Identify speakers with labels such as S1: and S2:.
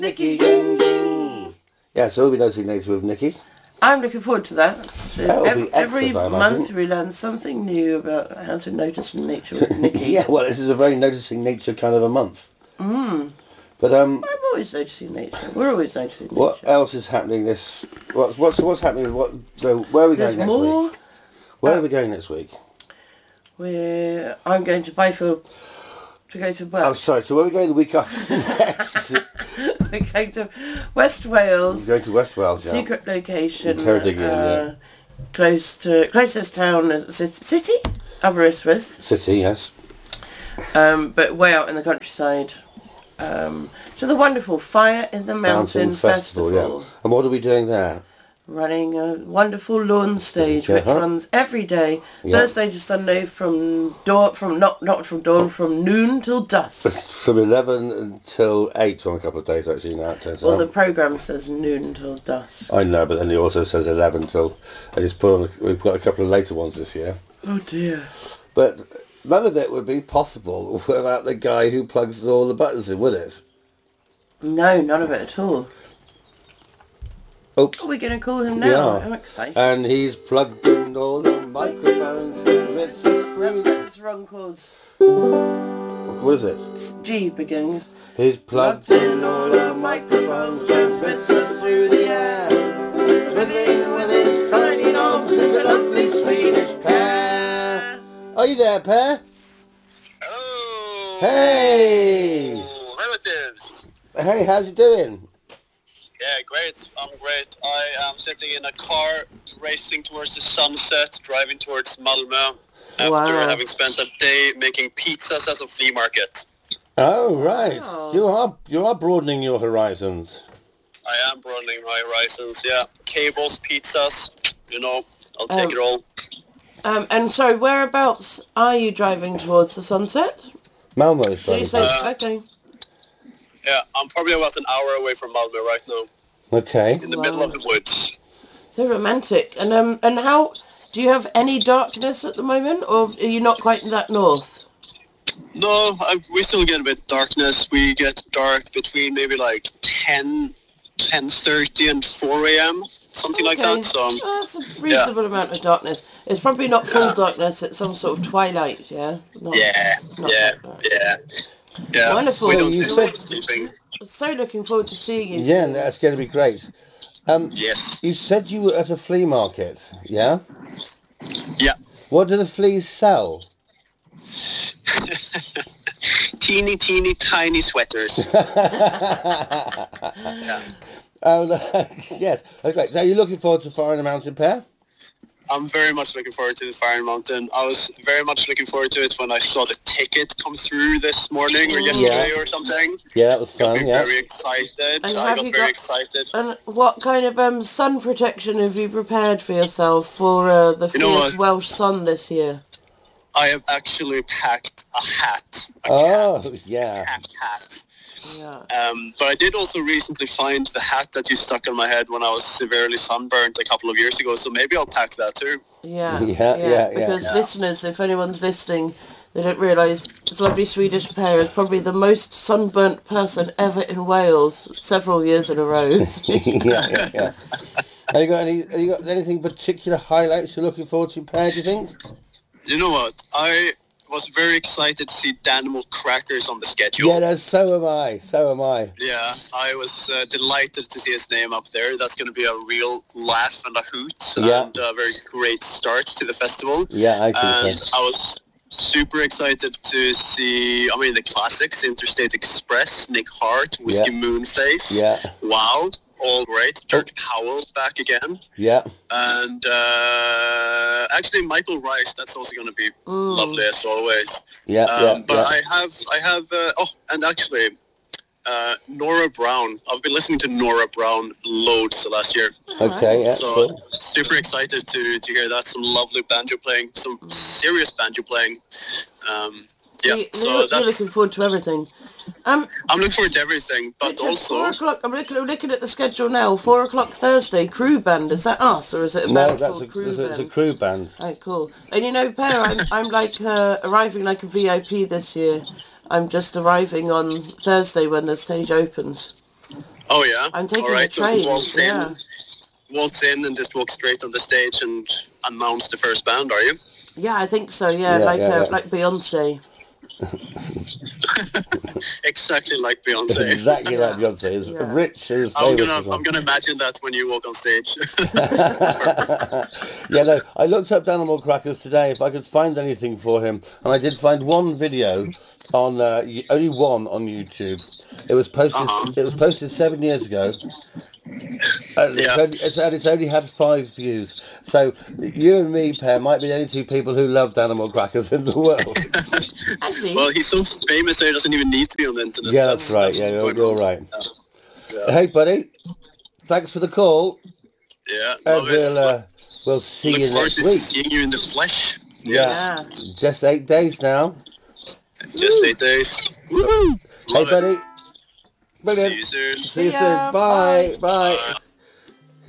S1: Nikki Ging. Yeah, so we'll be noticing nature with Nikki.
S2: I'm looking forward to that. So
S1: That'll be
S2: every
S1: excellent, I
S2: month
S1: imagine.
S2: we learn something new about how to notice nature with Nikki.
S1: Yeah, well, this is a very noticing nature kind of a month. But
S2: I'm always noticing nature. We're always noticing nature.
S1: what else is happening this? What's happening? So where are we
S2: There's
S1: going next
S2: more.
S1: week? Where are we going next week?
S2: I'm going to Bayfield to go to work.
S1: Oh, sorry. So where are we going the week after next?
S2: We're going to West Wales.
S1: We're going to West Wales. Yeah.
S2: Secret location.
S1: Ceredigion,
S2: Closest town, city? Aberystwyth.
S1: City, yes.
S2: But way out in the countryside. To the wonderful Fire in the Mountain Festival.
S1: Yeah. And what are we doing there?
S2: Running a wonderful lawn stage which runs every day, Thursday to Sunday from noon till dusk.
S1: From 11 until 8 on a couple of days, actually, now it turns
S2: Well,
S1: out.
S2: the programme says noon till dusk.
S1: I know, but then it also says 11 till... I just put on... We've got a couple of later ones this year.
S2: Oh dear.
S1: But none of it would be possible without the guy who plugs all the buttons in, would it?
S2: No, none of it at all.
S1: Oops.
S2: Are we going to call him now?
S1: Yeah.
S2: I'm excited.
S1: And he's plugged in all the microphones.
S2: That's wrong chords.
S1: What is it?
S2: It's G begins.
S1: He's plugged in all the microphones, transmits us through the air. Twiddling with his tiny knobs is a lovely Swedish pair. Are you there, Per?
S3: Hello!
S1: Hey!
S3: Relatives!
S1: Hey, how's you doing?
S3: Yeah, great. I'm great. I am sitting in a car, racing towards the sunset, driving towards Malmö, after having spent a day making pizzas at a flea market.
S1: Oh, right.
S2: Oh.
S1: You are broadening your horizons.
S3: I am broadening my horizons, yeah. Cables, pizzas, I'll take it all.
S2: And so whereabouts are you driving towards the sunset?
S1: Malmo is
S2: Did you say, okay.
S3: Yeah, I'm probably about an hour away from Malmö right now,
S1: Okay.
S3: in the middle of the woods.
S2: So romantic. And how, do you have any darkness at the moment, or are you not quite that north?
S3: No, we still get a bit darkness. We get dark between maybe like 10:30 and 4 a.m., something like that. So
S2: That's a reasonable amount of darkness. It's probably not full darkness, it's some sort of twilight, yeah? Not
S3: yeah.
S2: Wonderful.
S3: We don't
S1: You
S3: do
S1: said-
S3: sleeping.
S2: So looking forward to seeing you.
S1: Yeah, that's going to be great.
S3: Yes.
S1: You said you were at a flea market, yeah?
S3: Yeah.
S1: What do the fleas sell?
S3: Teeny, tiny sweaters.
S1: Yes, that's great. So are you looking forward to Fire in the Mountain, Per?
S3: I'm very much looking forward to the Fire in Mountain. I was very much looking forward to it when I saw the ticket come through this morning or yesterday or something.
S1: Yeah, that was
S3: Got
S1: fun,
S3: me
S1: yeah.
S3: very excited.
S2: And
S3: I
S2: have
S3: got
S2: you
S3: very
S2: got-
S3: excited.
S2: And what kind of sun protection have you prepared for yourself for the
S3: You know
S2: fierce
S3: what?
S2: Welsh sun this year?
S3: I have actually packed a hat.
S1: Oh, yeah.
S3: Hat.
S2: Yeah.
S3: But I did also recently find the hat that you stuck on my head when I was severely sunburnt a couple of years ago, so maybe I'll pack that too.
S2: Yeah.
S1: Yeah.
S2: Because listeners, if anyone's listening, they don't realise this lovely Swedish pair is probably the most sunburnt person ever in Wales, several years in a row.
S1: yeah. Have you got anything particular highlights you're looking forward to, Per, do you think?
S3: You know what? I was very excited to see Danimal Crackers on the schedule.
S1: Yeah, so am I.
S3: Yeah, I was delighted to see his name up there. That's going to be a real laugh and a hoot and a very great start to the festival.
S1: Yeah, I
S3: And
S1: think so.
S3: I was super excited to see, the classics, Interstate Express, Nick Hart, Whiskey Moonface.
S1: Yeah.
S3: Wow, all great. Dirk Powell back again.
S1: Yeah.
S3: And actually Michael Rice, that's also going to be lovely as always. But I have and actually Nora Brown. I've been listening to Nora Brown loads the last year.
S1: Okay, yeah,
S3: So
S1: cool.
S3: super excited to hear that. Some lovely banjo playing, some serious banjo playing.
S2: You're looking forward to everything.
S3: I'm looking forward to everything, but
S2: It's
S3: also
S2: 4 o'clock. I'm looking at the schedule now. 4 o'clock Thursday. Crew band. Is that us or is it a
S1: No,
S2: band
S1: that's
S2: called
S1: a,
S2: Crew
S1: it's
S2: Band?
S1: a crew band.
S2: Oh, cool. And Per, I'm like arriving like a VIP this year. I'm just arriving on Thursday when the stage opens.
S3: Oh yeah.
S2: I'm taking
S3: All right,
S2: a train.
S3: So waltz in and just walk straight on the stage and announce the first band, are you?
S2: Yeah, I think so. Yeah, like Beyonce.
S3: Exactly like Beyonce.
S1: Exactly like Beyonce. Is Rich is
S3: I'm
S1: famous.
S3: gonna imagine that when you walk on stage.
S1: Yeah, no, I looked up Danimal Crackers today if I could find anything for him, and I did find one video on only one on YouTube. It was posted. It was posted 7 years ago. It's only had 5 views. So you and me, Per, might be the only 2 people who love Danimal Crackers in the world.
S3: Well, he's so famous that he doesn't even need to be on the internet.
S1: Yeah, that's right. Yeah, you're right. Yeah. Hey, buddy. Thanks for the call.
S3: Yeah.
S1: And we'll see you next week.
S3: Seeing you in the flesh.
S1: Yeah. Just 8 days now.
S3: Just 8 days. Woohoo!
S1: Hey, buddy. Brilliant.
S3: See you soon.
S1: See you soon. Bye. Bye.